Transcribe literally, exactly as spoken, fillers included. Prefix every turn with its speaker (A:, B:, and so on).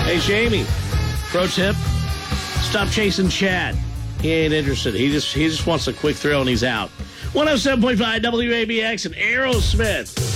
A: Hey, Jamie, pro tip, stop chasing Chad. He ain't interested. He just he just wants a quick thrill and he's out. one oh seven point five W A B X and Aerosmith.